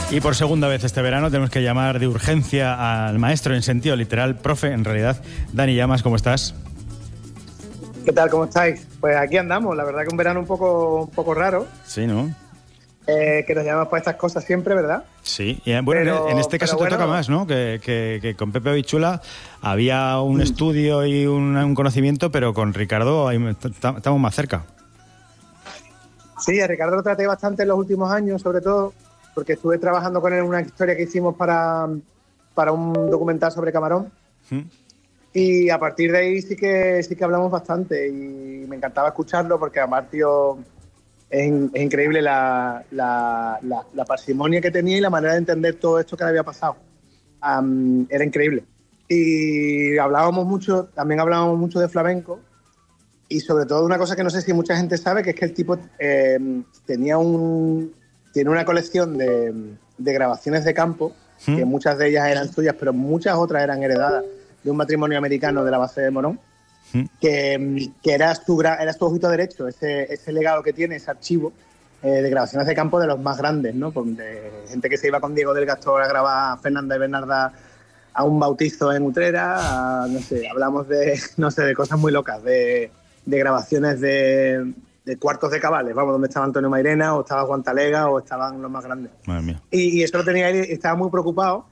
Y por segunda vez este verano tenemos que llamar de urgencia al maestro en sentido literal, profe, en realidad. Dani Llamas, ¿cómo estás? ¿Qué tal? ¿Cómo estáis? Pues aquí andamos, la verdad que un verano un poco raro. Sí, ¿no? Que nos llamamos para estas cosas siempre, ¿verdad? Sí, y bueno, en este caso te toca más, ¿no? Que con Pepe Bichula había un estudio y un conocimiento, pero con Ricardo estamos más cerca. Sí, a Ricardo lo traté bastante en los últimos años, sobre todo porque estuve trabajando con él en una historia que hicimos para un documental sobre Camarón. Y a partir de ahí sí que hablamos bastante y me encantaba escucharlo porque además, tío, es increíble la parsimonia que tenía y la manera de entender todo esto que le había pasado. Era increíble. Y también hablábamos mucho de flamenco y sobre todo una cosa que no sé si mucha gente sabe, que es que el tipo tiene una colección de grabaciones de campo, que muchas de ellas eran suyas, pero muchas otras eran heredadas de un matrimonio americano de la base de Morón, que era su ojito derecho, ese legado que tiene, ese archivo de grabaciones de campo de los más grandes, ¿no? De gente que se iba con Diego del Gastor a grabar a Fernanda y Bernarda a un bautizo en Utrera, no sé, hablamos de cosas muy locas, de grabaciones de cuartos de cabales, vamos, donde estaba Antonio Mairena, o estaba Juan Talega, o estaban los más grandes. Madre mía. Y eso lo tenía él, estaba muy preocupado